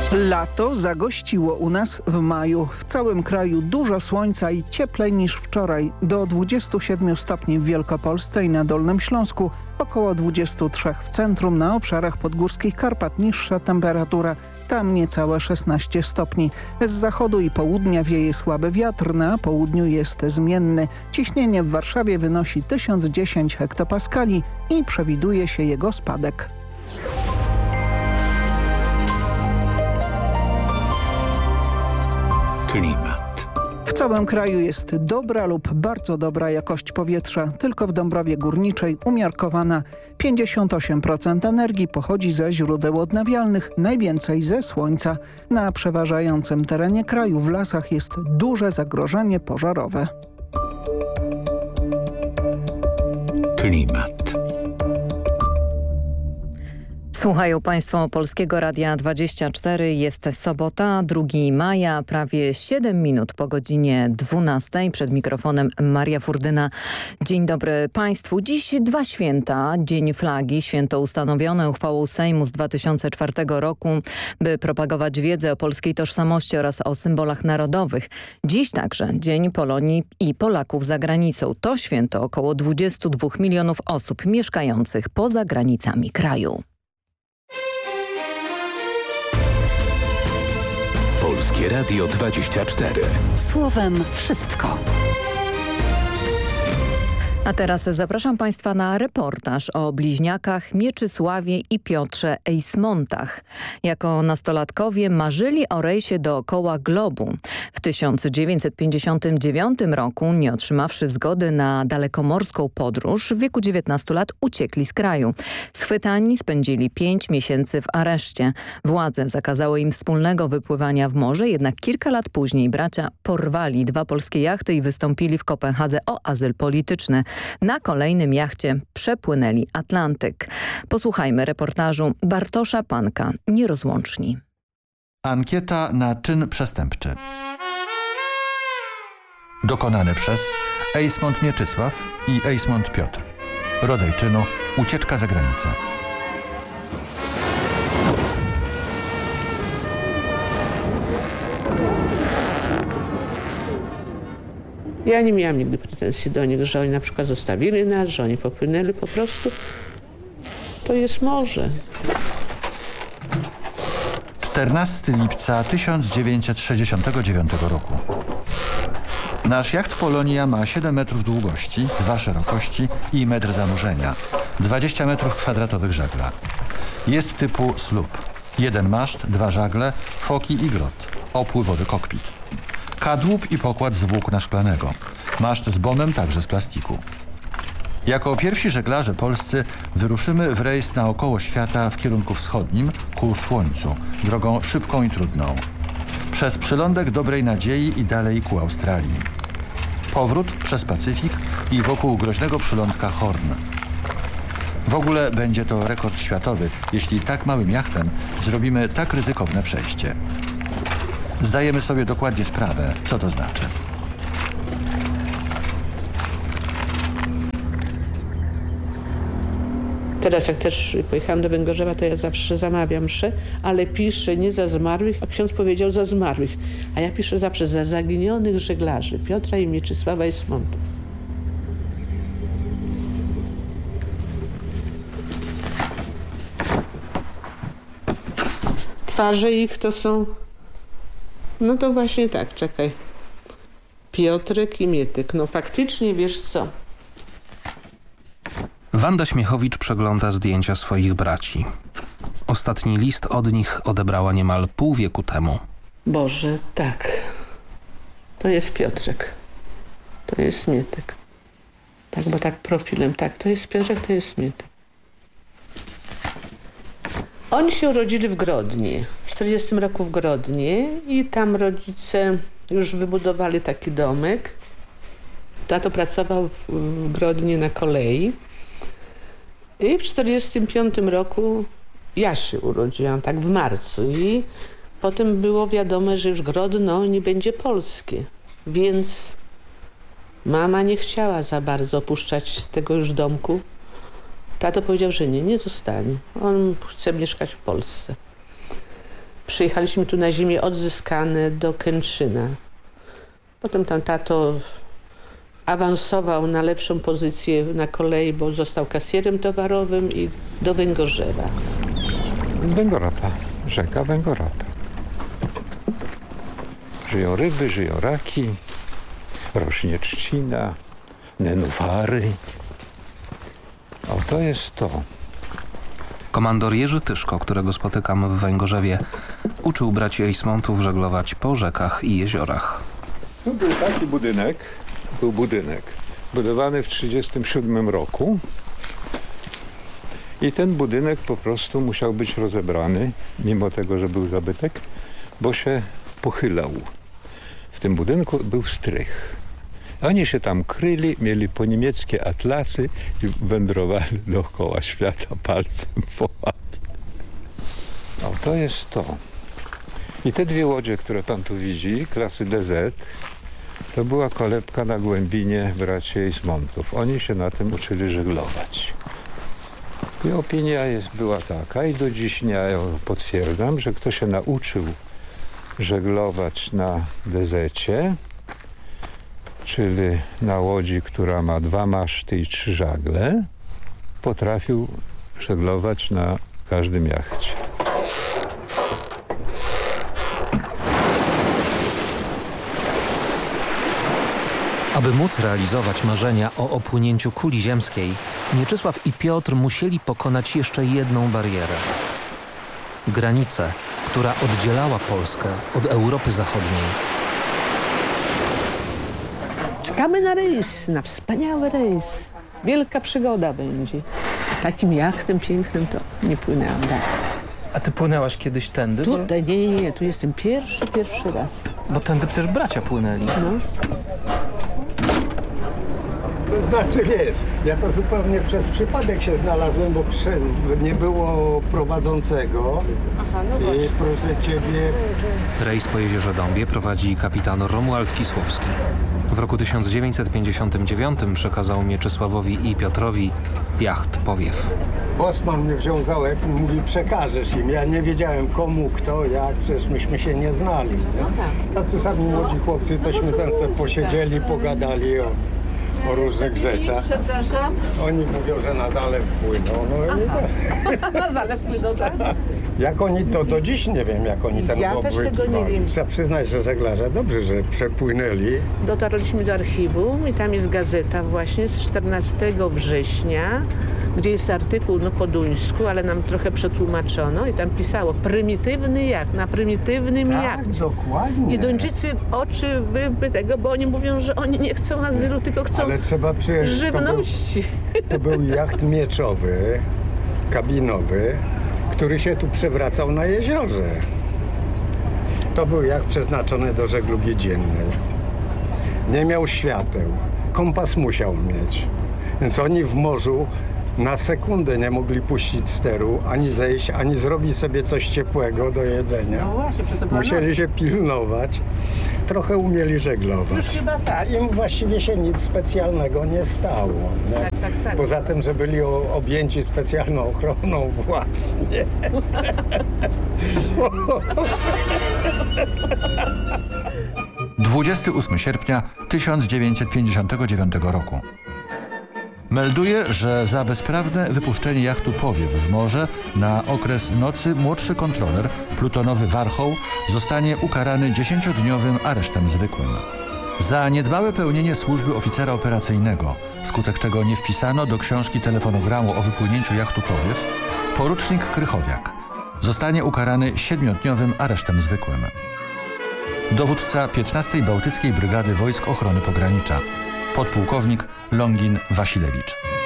Lato zagościło u nas w maju. W całym kraju dużo słońca i cieplej niż wczoraj. Do 27 stopni w Wielkopolsce i na Dolnym Śląsku. Około 23 w centrum, na obszarach podgórskich Karpat niższa temperatura. Tam niecałe 16 stopni. Z zachodu i południa wieje słaby wiatr, na południu jest zmienny. Ciśnienie w Warszawie wynosi 1010 hektopaskali i przewiduje się jego spadek. Klimat. W całym kraju jest dobra lub bardzo dobra jakość powietrza. Tylko w Dąbrowie Górniczej umiarkowana. 58% energii pochodzi ze źródeł odnawialnych, najwięcej ze słońca. Na przeważającym terenie kraju w lasach jest duże zagrożenie pożarowe. Klimat. Słuchają Państwo Polskiego Radia 24. Jest sobota, 2 maja, prawie 7 minut po godzinie 12. Przed mikrofonem Maria Furdyna. Dzień dobry Państwu. Dziś dwa święta. Dzień Flagi, święto ustanowione uchwałą Sejmu z 2004 roku, by propagować wiedzę o polskiej tożsamości oraz o symbolach narodowych. Dziś także Dzień Polonii i Polaków za granicą. To święto około 22 milionów osób mieszkających poza granicami kraju. Polskie Radio 24. Słowem wszystko. A teraz zapraszam Państwa na reportaż o bliźniakach Mieczysławie i Piotrze Eismontach. Jako nastolatkowie marzyli o rejsie dookoła globu. W 1959 roku, nie otrzymawszy zgody na dalekomorską podróż, w wieku 19 lat uciekli z kraju. Schwytani spędzili 5 miesięcy w areszcie. Władze zakazały im wspólnego wypływania w morze, jednak kilka lat później bracia porwali 2 polskie jachty i wystąpili w Kopenhadze o azyl polityczny. Na kolejnym jachcie przepłynęli Atlantyk. Posłuchajmy reportażu Bartosza Panka, Nierozłączni. Ankieta na czyn przestępczy. Dokonany przez Eismont Mieczysław i Eismont Piotr. Rodzaj czynu: ucieczka za granicę. Ja nie miałam nigdy pretensji do nich, że oni na przykład zostawili nas, że oni popłynęli po prostu. To jest morze. 14 lipca 1969 roku. Nasz jacht Polonia ma 7 metrów długości, 2 szerokości i metr zanurzenia. 20 metrów kwadratowych żagla. Jest typu sloop. 1 maszt, 2 żagle, foki i grot. Opływowy kokpit. Kadłub i pokład z włókna szklanego. Maszt z bomem, także z plastiku. Jako pierwsi żeglarze polscy wyruszymy w rejs naokoło świata w kierunku wschodnim, ku Słońcu, drogą szybką i trudną. Przez przylądek Dobrej Nadziei i dalej ku Australii. Powrót przez Pacyfik i wokół groźnego przylądka Horn. W ogóle będzie to rekord światowy, jeśli tak małym jachtem zrobimy tak ryzykowne przejście. Zdajemy sobie dokładnie sprawę, co to znaczy. Teraz jak też pojechałam do Węgorzewa, to ja zawsze zamawiam mszę, ale piszę nie za zmarłych, a ksiądz powiedział za zmarłych. A ja piszę zawsze za zaginionych żeglarzy Piotra i Mieczysława Eismontów. Twarze ich to są... No to właśnie tak, czekaj. Piotrek i Mietek. No faktycznie, wiesz co? Wanda Śmiechowicz przegląda zdjęcia swoich braci. Ostatni list od nich odebrała niemal pół wieku temu. Boże, tak. To jest Piotrek. To jest Mietek. Tak, bo tak profilem, tak. To jest Piotrek, to jest Mietek. Oni się urodzili w Grodnie. W 40 roku w Grodnie i tam rodzice już wybudowali taki domek. Tato pracował w Grodnie na kolei. I w 45 roku ja się urodziłam, tak w marcu. I potem było wiadomo, że już Grodno nie będzie polskie. Więc mama nie chciała za bardzo opuszczać tego już domku. Tato powiedział, że nie zostanie. On chce mieszkać w Polsce. Przyjechaliśmy tu na ziemię odzyskane do Kętrzyna. Potem tam tato awansował na lepszą pozycję na kolei, bo został kasjerem towarowym i do Węgorzewa. Węgorapa, rzeka Węgorapa. Żyją ryby, żyją raki, rośnie trzcina, nenufary. O, to jest to. Komandor Jerzy Tyszko, którego spotykam w Węgorzewie, uczył braci Ejsmontów żeglować po rzekach i jeziorach. Tu był taki budynek, budowany w 1937 roku i ten budynek po prostu musiał być rozebrany, mimo tego, że był zabytek, bo się pochylał. W tym budynku był strych. Oni się tam kryli, mieli poniemieckie atlasy i wędrowali dookoła świata palcem po łapie. O, to jest to. I te dwie łodzie, które pan tu widzi, klasy DZ, to była kolebka na Głębinie braci Ejsmontów. Oni się na tym uczyli żeglować. I opinia była taka i do dziś ja ją potwierdzam, że kto się nauczył żeglować na DZ-cie, czyli na łodzi, która ma 2 maszty i 3 żagle, potrafił żeglować na każdym jachcie. Aby móc realizować marzenia o opłynięciu kuli ziemskiej, Mieczysław i Piotr musieli pokonać jeszcze jedną barierę. Granicę, która oddzielała Polskę od Europy Zachodniej. Czekamy na rejs, na wspaniały rejs. Wielka przygoda będzie. Takim jachtem pięknym to nie płynęłam dalej. A ty płynęłaś kiedyś tędy? Tutaj, nie, tu jestem pierwszy raz. Bo tędy też bracia płynęli. No. To znaczy, wiesz, ja to zupełnie przez przypadek się znalazłem, bo nie było prowadzącego. Aha, no i proszę ciebie... Rejs po jeziorze Dąbie prowadzi kapitan Romuald Kisłowski. W roku 1959 przekazał Mieczysławowi i Piotrowi jacht Powiew. Bosman mnie wziął za łeb i mówi, przekażesz im. Ja nie wiedziałem komu, kto, jak, przecież myśmy się nie znali. Nie? Tacy sami młodzi chłopcy, tośmy tam sobie posiedzieli, pogadali o różnych rzeczach. Przepraszam. Oni mówią, że na zalew płyną. No i tak. Na zalew płyną, tak? Jak oni, to do dziś nie wiem, jak oni ten Ja też tego nie wiem. Trzeba przyznać, że żeglarze dobrze, że przepłynęli. Dotarliśmy do archiwum i tam jest gazeta właśnie z 14 września, gdzie jest artykuł po duńsku, ale nam trochę przetłumaczono i tam pisało prymitywny jacht, na prymitywnym jachcie. Dokładnie. I Duńczycy oczy wyby tego, bo oni mówią, że oni nie chcą azylu, tylko chcą ale trzeba przyjąć, żywności. To był jacht mieczowy, kabinowy, który się tu przewracał na jeziorze. To był jacht przeznaczony do żeglugi dziennej. Nie miał świateł. Kompas musiał mieć. Więc oni w morzu na sekundę nie mogli puścić steru, ani zejść, ani zrobić sobie coś ciepłego do jedzenia. No właśnie, musieli się pilnować. Trochę umieli żeglować. Już chyba tak. Im właściwie się nic specjalnego nie stało. Nie? Tak. Poza tym, że byli objęci specjalną ochroną władz. Nie? 28 sierpnia 1959 roku. Melduje, że za bezprawne wypuszczenie jachtu Powiew w morze na okres nocy młodszy kontroler, plutonowy Warchoł, zostanie ukarany 10-dniowym aresztem zwykłym. Za niedbałe pełnienie służby oficera operacyjnego, wskutek czego nie wpisano do książki telefonogramu o wypłynięciu jachtu Powiew, porucznik Krychowiak zostanie ukarany 7-dniowym aresztem zwykłym. Dowódca 15. Bałtyckiej Brygady Wojsk Ochrony Pogranicza, podpułkownik Longin Wasilewicz.